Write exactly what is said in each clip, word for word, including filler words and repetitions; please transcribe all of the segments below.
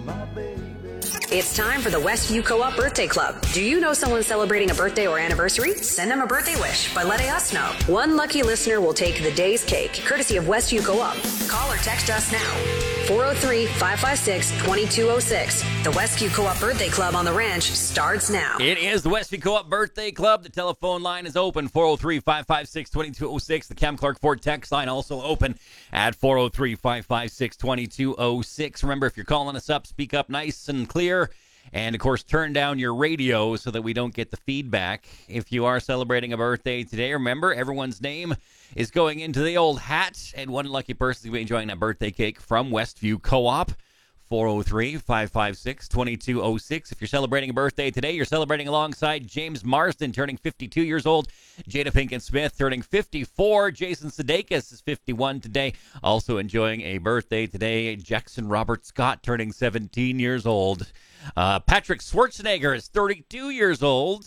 It's time for the Westview Co-op Birthday Club. Do you know someone celebrating a birthday or anniversary? Send them a birthday wish by letting us know. One lucky listener will take the day's cake, courtesy of Westview Co-op. Call or text us now. four oh three, five five six, two two oh six. The Westview Co-op Birthday Club on the ranch starts now. It is the Westview Co-op Birthday Club. The telephone line is open, four oh three, five five six, two two oh six. The Cam Clark Ford text line also open at four oh three, five five six, two two oh six. Remember, if you're calling us up, speak up nice and clear. And, of course, turn down your radio so that we don't get the feedback. If you are celebrating a birthday today, remember, everyone's name is going into the old hat. And one lucky person is going to be enjoying that birthday cake from Westview Co-op. four oh three, five five six, two two oh six. If you're celebrating a birthday today, you're celebrating alongside James Marsden, turning fifty-two years old. Jada Pinkett Smith, turning fifty-four. Jason Sudeikis is fifty-one today. Also enjoying a birthday today, Jackson Robert Scott, turning seventeen years old. Uh, Patrick Schwarzenegger is thirty-two years old.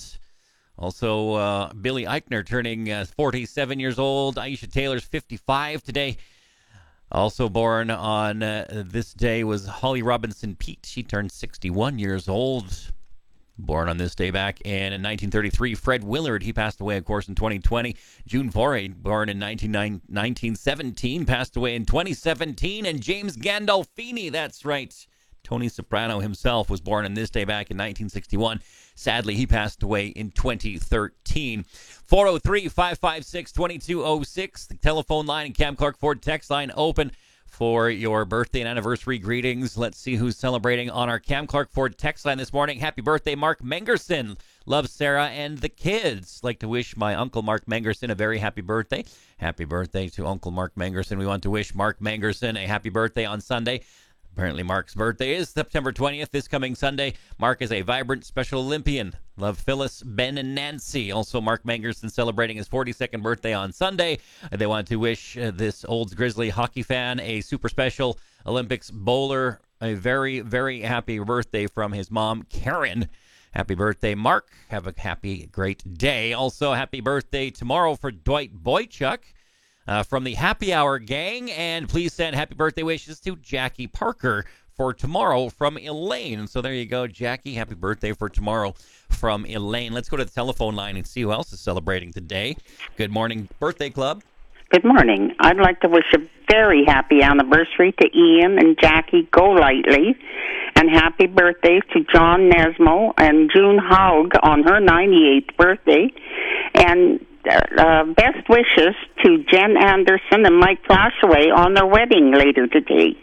Also, uh, Billy Eichner turning uh, forty-seven years old. Aisha Taylor's fifty-five today. Also born on uh, this day was Holly Robinson Peete. She turned sixty-one years old. Born on this day back in nineteen thirty-three. Fred Willard, he passed away, of course, in twenty twenty. June Foray, born in nineteen seventeen, passed away in twenty seventeen. And James Gandolfini, that's right. Tony Soprano himself was born on this day back in nineteen sixty-one. Sadly, he passed away in twenty thirteen. four oh three, five five six, two two oh six. The telephone line and Cam Clark Ford text line open for your birthday and anniversary greetings. Let's see who's celebrating on our Cam Clark Ford text line this morning. Happy birthday, Mark Mengerson. Love Sarah and the kids. Like to wish my Uncle Mark Mengerson a very happy birthday. Happy birthday to Uncle Mark Mengerson. We want to wish Mark Mengerson a happy birthday on Sunday. Apparently, Mark's birthday is September twentieth, this coming Sunday. Mark is a vibrant Special Olympian. Love Phyllis, Ben, and Nancy. Also, Mark Mengerson celebrating his forty-second birthday on Sunday. They want to wish uh, this Olds Grizzly hockey fan, a super special Olympics bowler, a very, very happy birthday from his mom, Karen. Happy birthday, Mark. Have a happy, great day. Also, happy birthday tomorrow for Dwight Boychuk. Uh, from the Happy Hour gang, and please send happy birthday wishes to Jackie Parker for tomorrow from Elaine. So there you go, Jackie. Happy birthday for tomorrow from Elaine. Let's go to the telephone line and see who else is celebrating today. Good morning, Birthday Club. Good morning. I'd like to wish a very happy anniversary to Ian and Jackie Golightly, and happy birthday to John Nesmo and June Haug on her ninety-eighth birthday, and Uh, best wishes to Jen Anderson and Mike Flashaway on their wedding later today.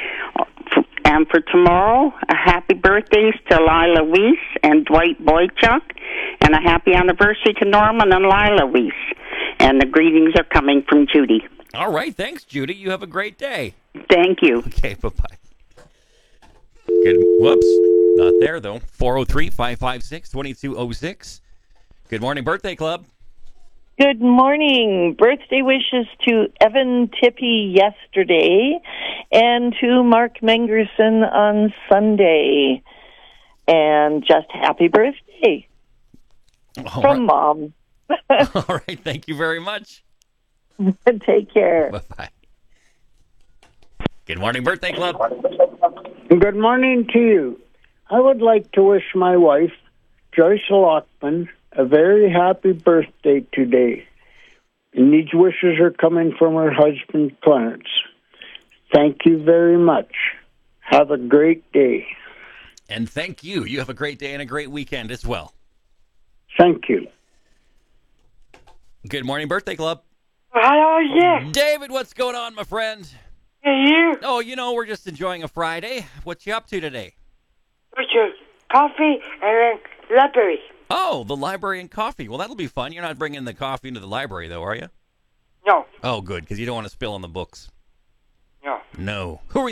And for tomorrow, a happy birthdays to Lila Weiss and Dwight Boychuk, and a happy anniversary to Norman and Lila Weiss. And the greetings are coming from Judy. All right, thanks, Judy. You have a great day. Thank you. Okay, bye-bye. Good. Whoops, not there, though. four oh three, five five six, two two oh six. Good morning, Birthday Club. Good morning. Birthday wishes to Evan Tippy yesterday and to Mark Mengerson on Sunday. And just happy birthday All from right. Mom. All right. Thank you very much. Take care. Bye-bye. Good morning, Birthday Club. Good morning to you. I would like to wish my wife, Joyce Lockman, a very happy birthday today. And these wishes are coming from her husband, Clarence. Thank you very much. Have a great day. And thank you. You have a great day and a great weekend as well. Thank you. Good morning, Birthday Club. Hello, yeah. David, what's going on, my friend? Hey, you. Oh, you know, we're just enjoying a Friday. What you up to today? With your coffee and then library. Oh, the library and coffee. Well, that'll be fun. You're not bringing the coffee into the library, though, are you? No. Oh, good, because you don't want to spill on the books. No. No. Who are we